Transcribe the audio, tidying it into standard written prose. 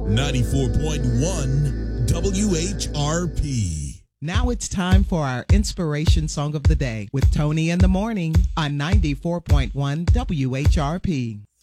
94.1 WHRP. Now it's time for our inspiration song of the day with Tony in the Morning on 94.1 WHRP.